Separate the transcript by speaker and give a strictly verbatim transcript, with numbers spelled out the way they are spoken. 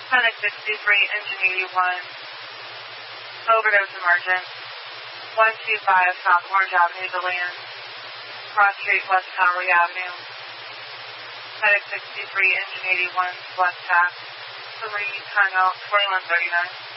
Speaker 1: Medic sixty-three, Engine eighty-one, overdose emergent, one two five South Orange Avenue, DeLand, Cross Street, West Towery Avenue. Medic sixty-three, Engine eighty-one, West Tax, three, timeout, twenty-one thirty-nine.